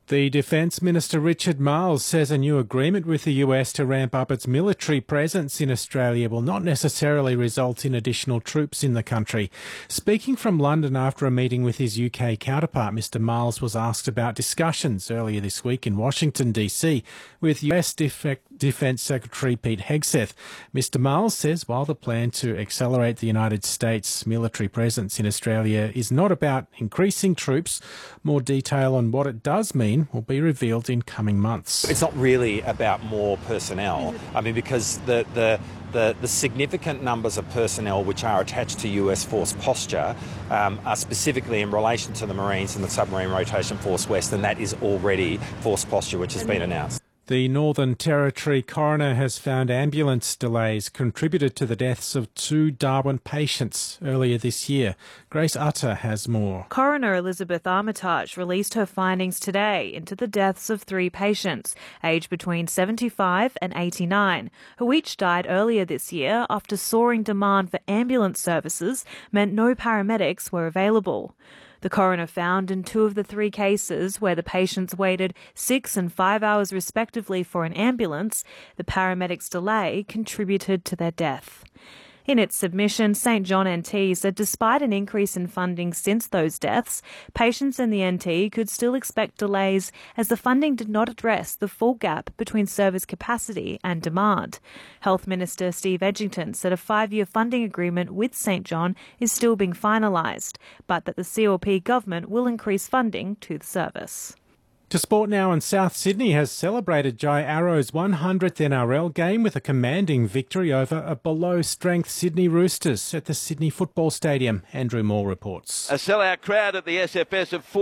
The Defence Minister Richard Marles says a new agreement with the US to ramp up its military presence in Australia will not necessarily result in additional troops in the country. Speaking from London after a meeting with his UK counterpart, Mr Marles was asked about discussions earlier this week in Washington, D.C. with US Defence Secretary Pete Hegseth. Mr Marles says while the plan to accelerate the United States military presence in Australia is not about increasing troops, more detail on what it does mean will be revealed in coming months. It's not really about more personnel. I mean, because the significant numbers of personnel which are attached to US Force Posture are specifically in relation to the Marines and the Submarine Rotation Force West, and that is already Force Posture which has been announced. The Northern Territory coroner has found ambulance delays contributed to the deaths of 2 Darwin patients earlier this year. Grace Utter has more. Coroner Elizabeth Armitage released her findings today into the deaths of 3 patients, aged between 75 and 89, who each died earlier this year after soaring demand for ambulance services meant no paramedics were available. The coroner found in 2 of the 3 cases where the patients waited 6 and 5 hours respectively for an ambulance, the paramedics' delay contributed to their death. In its submission, St John NT said despite an increase in funding since those deaths, patients in the NT could still expect delays as the funding did not address the full gap between service capacity and demand. Health Minister Steve Edgington said a 5-year funding agreement with St John is still being finalised, but that the CLP government will increase funding to the service. To sport now, and South Sydney has celebrated Jai Arrow's 100th NRL game with a commanding victory over a below-strength Sydney Roosters at the Sydney Football Stadium. Andrew Moore reports. A sellout crowd at the SFS of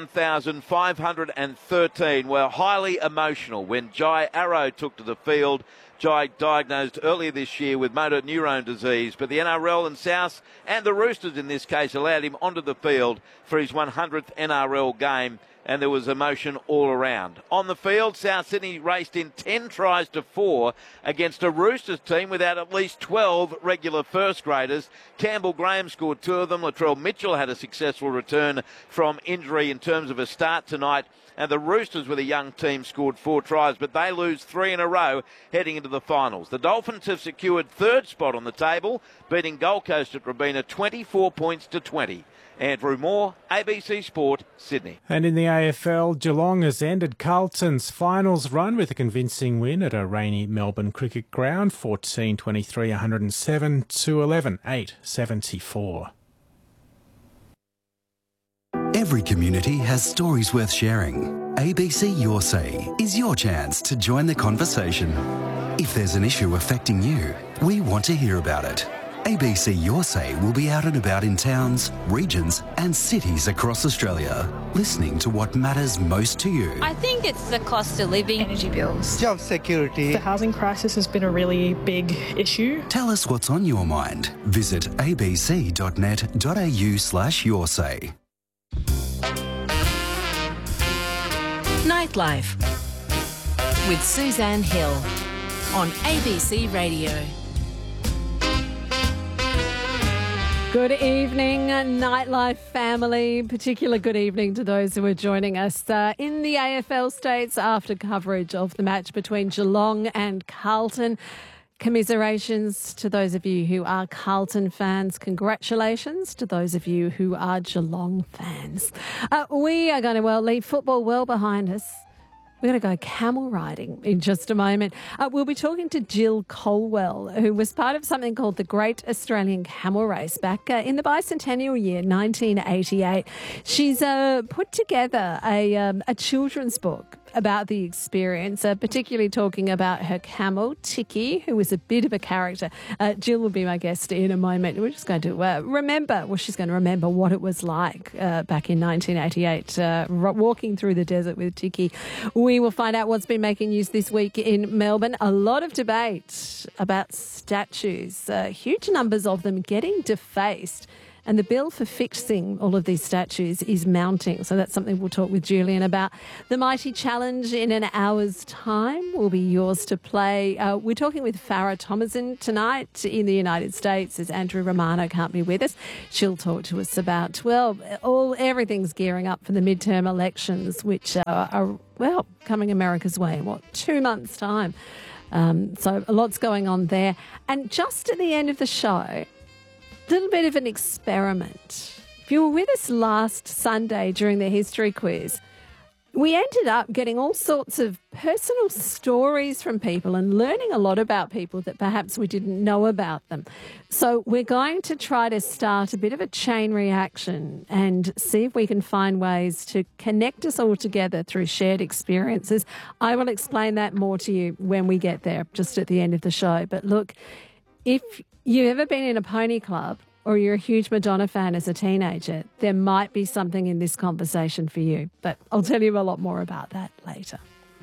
41,513 were highly emotional when Jai Arrow took to the field. Jai diagnosed earlier this year with motor neurone disease, but the NRL and South, and the Roosters in this case, allowed him onto the field for his 100th NRL game, and there was emotion all around. On the field, South Sydney raced in 10 tries to 4 against a Roosters team without at least 12 regular first graders. Campbell Graham scored 2 of them. Latrell Mitchell had a successful return from injury in terms of a start tonight. And the Roosters with a young team scored 4 tries, but they lose 3 in a row heading into the finals. The Dolphins have secured 3rd spot on the table, beating Gold Coast at Robina 24 points to 20. Andrew Moore, ABC Sport, Sydney. And in the AFL, Geelong has ended Carlton's finals run with a convincing win at a rainy Melbourne cricket ground, 14-23, 107 to 11, 8-74. Every community has stories worth sharing. ABC Your Say is your chance to join the conversation. If there's an issue affecting you, we want to hear about it. ABC Your Say will be out and about in towns, regions and cities across Australia, listening to what matters most to you. I think it's the cost of living, energy bills, job security. The housing crisis has been a really big issue. Tell us what's on your mind. Visit abc.net.au/yoursay. Nightlife with Suzanne Hill on ABC Radio. Good evening, Nightlife family. Particular good evening to those who are joining us in the AFL states after coverage of the match between Geelong and Carlton. Commiserations to those of you who are Carlton fans. Congratulations to those of you who are Geelong fans. We are going to leave football well behind us. We're going to go camel riding in just a moment. We'll be talking to Jill Colwell, who was part of something called the Great Australian Camel Race back in the bicentennial year, 1988. She's put together a children's book about the experience, particularly talking about her camel, Tiki, who was a bit of a character. Jill will be my guest in a moment. We're just going to she's going to remember what it was like back in 1988, walking through the desert with Tiki. We will find out what's been making news this week in Melbourne. A lot of debate about statues, huge numbers of them getting defaced And the bill for fixing all of these statues is mounting. So that's something we'll talk with Julian about. The Mighty Challenge in an hour's time will be yours to play. We're talking with Farah Thomason tonight in the United States, as Andrew Romano can't be with us. She'll talk to us about, everything's gearing up for the midterm elections, which are coming America's way in 2 months' time. So a lot's going on there. And just at the end of the show, a little bit of an experiment. If you were with us last Sunday during the history quiz, we ended up getting all sorts of personal stories from people and learning a lot about people that perhaps we didn't know about them. So we're going to try to start a bit of a chain reaction and see if we can find ways to connect us all together through shared experiences. I will explain that more to you when we get there, just at the end of the show. But look, if you've ever been in a pony club or you're a huge Madonna fan as a teenager, there might be something in this conversation for you. But I'll tell you a lot more about that later.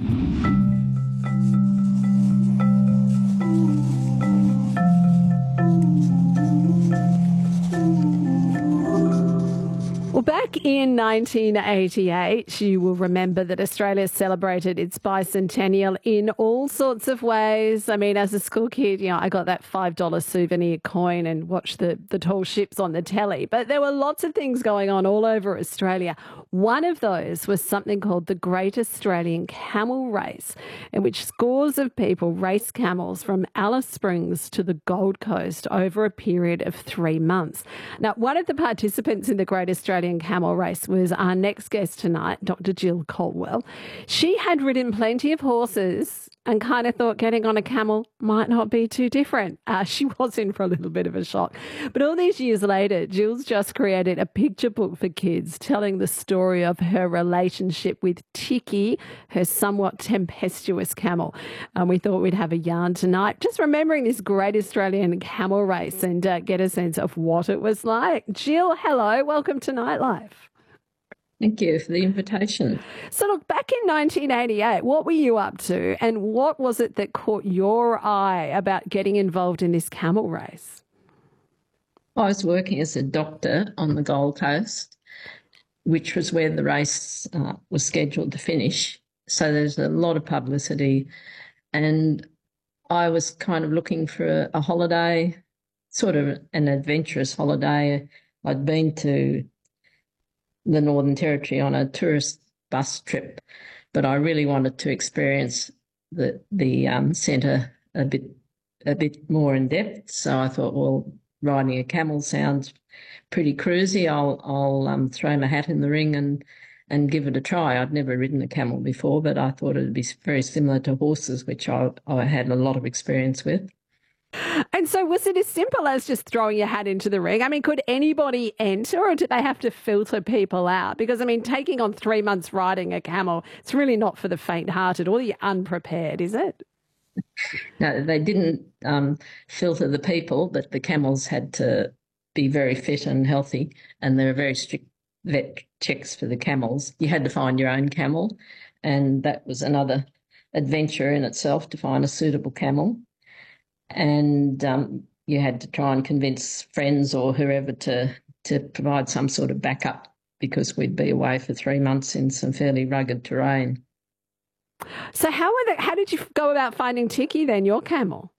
Well, back in 1988, you will remember that Australia celebrated its bicentennial in all sorts of ways. I mean, as a school kid, I got that $5 souvenir coin and watched the tall ships on the telly. But there were lots of things going on all over Australia. One of those was something called the Great Australian Camel Race, in which scores of people raced camels from Alice Springs to the Gold Coast over a period of 3 months. Now, one of the participants in the Great Australian Camel Race was our next guest tonight, Dr. Jill Caldwell. She had ridden plenty of horses and kind of thought getting on a camel might not be too different. She was in for a little bit of a shock. But all these years later, Jill's just created a picture book for kids telling the story of her relationship with Tiki, her somewhat tempestuous camel. And we thought we'd have a yarn tonight, just remembering this Great Australian Camel Race and get a sense of what it was like. Jill, hello. Welcome to Nightlife. Thank you for the invitation. So look, back in 1988, what were you up to and what was it that caught your eye about getting involved in this camel race? I was working as a doctor on the Gold Coast, which was where the race was scheduled to finish. So there's a lot of publicity and I was kind of looking for a holiday, sort of an adventurous holiday. I'd been to the Northern Territory on a tourist bus trip, but I really wanted to experience the centre a bit more in depth. So I thought, well, riding a camel sounds pretty cruisy. I'll throw my hat in the ring and give it a try. I'd never ridden a camel before, but I thought it'd be very similar to horses, which I had a lot of experience with. And so was it as simple as just throwing your hat into the ring? I mean, could anybody enter or did they have to filter people out? Because, I mean, taking on 3 months riding a camel, it's really not for the faint-hearted or the unprepared, is it? No, they didn't filter the people, but the camels had to be very fit and healthy, and there were very strict vet checks for the camels. You had to find your own camel, and that was another adventure in itself to find a suitable camel. And you had to try and convince friends or whoever to provide some sort of backup because we'd be away for 3 months in some fairly rugged terrain. So how did you go about finding Tiki then, your camel?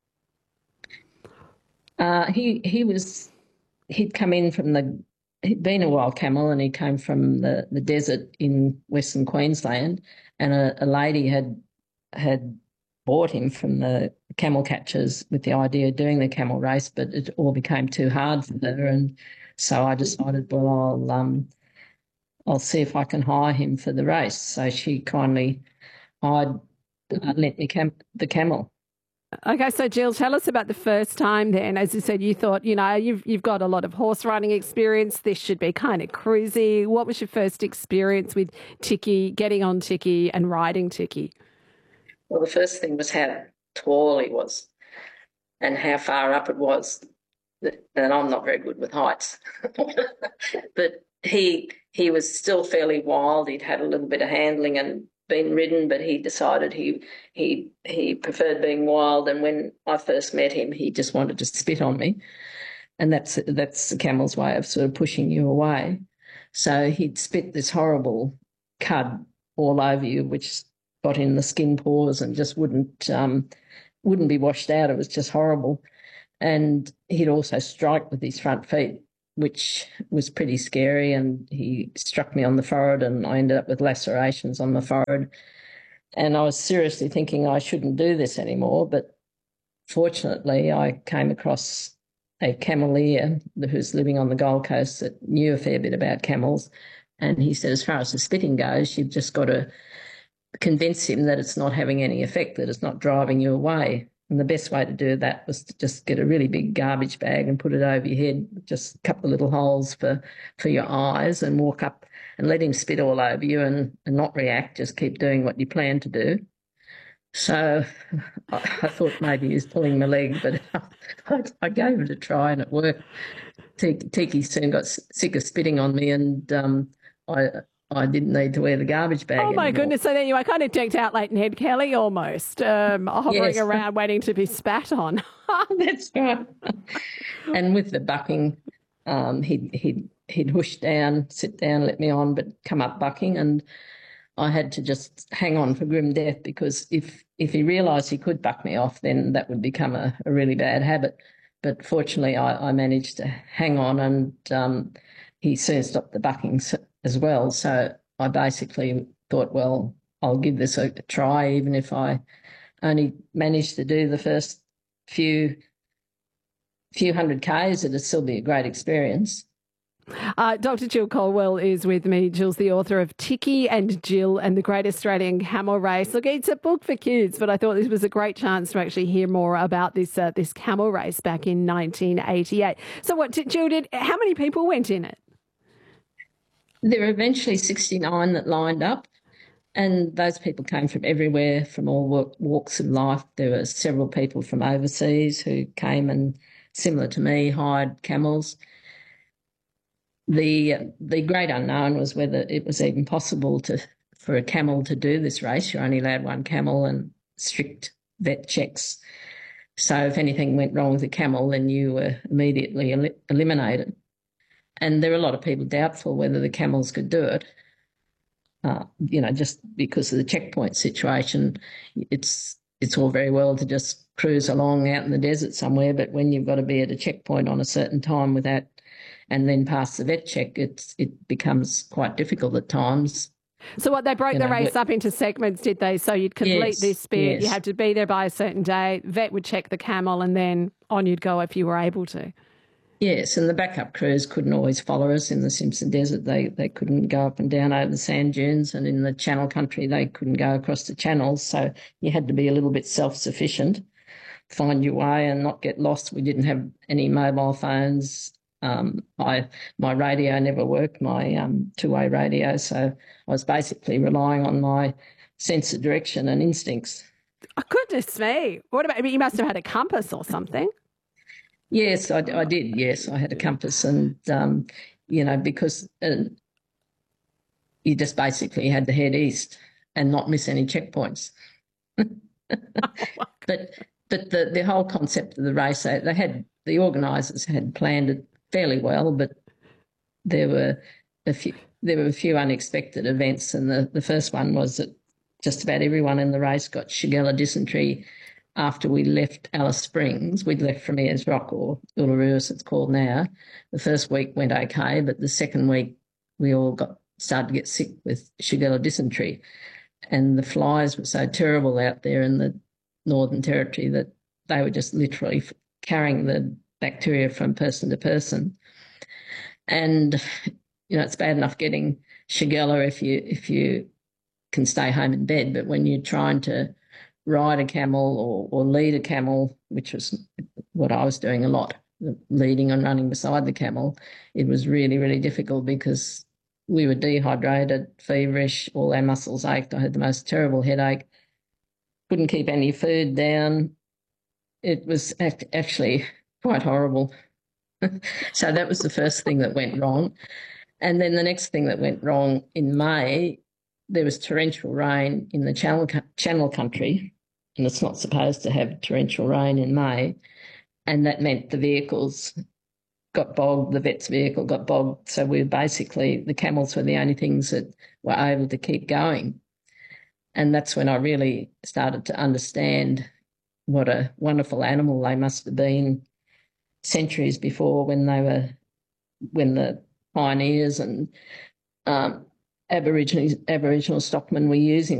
He'd come in from he'd been a wild camel and he came from the desert in Western Queensland, and a lady had bought him from the camel catchers with the idea of doing the camel race, but it all became too hard for her, and so I decided, well, I'll see if I can hire him for the race. So she kindly lent me the camel. Okay, so Jill, tell us about the first time then. As you said, you thought, you've got a lot of horse riding experience. This should be kind of cruisy. What was your first experience with Tiki, getting on Tiki and riding Tiki? Well, the first thing was how tall he was and how far up it was. And I'm not very good with heights. But he was still fairly wild. He'd had a little bit of handling and been ridden, but he decided he preferred being wild. And when I first met him, he just wanted to spit on me. and that's the camel's way of sort of pushing you away. So he'd spit this horrible cud all over you, which got in the skin pores and just wouldn't be washed out. It was just horrible. And he'd also strike with his front feet, which was pretty scary. And he struck me on the forehead, and I ended up with lacerations on my forehead. And I was seriously thinking I shouldn't do this anymore. But fortunately, I came across a cameleer who's living on the Gold Coast that knew a fair bit about camels. And he said, as far as the spitting goes, you've just got to convince him that it's not having any effect, that it's not driving you away. And the best way to do that was to just get a really big garbage bag and put it over your head, just a couple of little holes for your eyes, and walk up and let him spit all over you and not react, just keep doing what you plan to do. So I thought maybe he was pulling my leg, but I gave it a try and it worked. Tiki soon got sick of spitting on me, and I didn't need to wear the garbage bag Oh, my anymore. goodness. So then you were kind of decked out like Ned Kelly almost, hovering Yes. around waiting to be spat on. That's right. And with the bucking, he'd whoosh down, sit down, let me on, but come up bucking, and I had to just hang on for grim death, because if he realised he could buck me off, then that would become a really bad habit. But fortunately, I managed to hang on, and he soon stopped the bucking as well. So I basically thought, well, I'll give this a try, even if I only managed to do the first few hundred Ks, it'd still be a great experience. Dr. Jill Colwell is with me. Jill's the author of Tiki and Jill and the Great Australian Camel Race. Look, it's a book for kids, but I thought this was a great chance to actually hear more about this camel race back in 1988. So what, Jill, how many people went in it? There were eventually 69 that lined up, and those people came from everywhere, from all walks of life. There were several people from overseas who came and, similar to me, hired camels. The great unknown was whether it was even possible for a camel to do this race. You're only allowed one camel and strict vet checks. So if anything went wrong with the camel, then you were immediately eliminated. And there were a lot of people doubtful whether the camels could do it. Just because of the checkpoint situation. It's all very well to just cruise along out in the desert somewhere, but when you've got to be at a checkpoint on a certain time without, and then pass the vet check, it becomes quite difficult at times. So what, they broke the race up into segments, did they? So you'd complete this bit, yes. You had to be there by a certain day, vet would check the camel, and then on you'd go if you were able to. Yes, and the backup crews couldn't always follow us in the Simpson Desert. They couldn't go up and down over the sand dunes, and in the Channel Country they couldn't go across the channels, so you had to be a little bit self-sufficient, find your way and not get lost. We didn't have any mobile phones. My radio never worked, my two-way radio, so I was basically relying on my sense of direction and instincts. Oh, goodness me. What about, you must have had a compass or something. Yes, I did, yes. I had a compass, and, because you just basically had to head east and not miss any checkpoints. But the whole concept of the race, the organisers had planned it fairly well, but there were a few unexpected events, and the first one was that just about everyone in the race got Shigella dysentery after we left Alice Springs. We'd left from Ayers Rock, or Uluru as it's called now. The first week went okay, but the second week we all started to get sick with Shigella dysentery, and the flies were so terrible out there in the Northern Territory that they were just literally carrying the bacteria from person to person. And, it's bad enough getting Shigella if you can stay home in bed, but when you're trying to ride a camel or lead a camel, which was what I was doing a lot, leading and running beside the camel, it was really, really difficult because we were dehydrated, feverish, all our muscles ached. I had the most terrible headache, couldn't keep any food down. It was actually quite horrible. So that was the first thing that went wrong. And then the next thing that went wrong, in May, there was torrential rain in the Channel Country, and it's not supposed to have torrential rain in May, and that meant the vehicles got bogged, the vet's vehicle got bogged. So the camels were the only things that were able to keep going. And that's when I really started to understand what a wonderful animal they must have been centuries before, when the pioneers and Aboriginal stockmen were using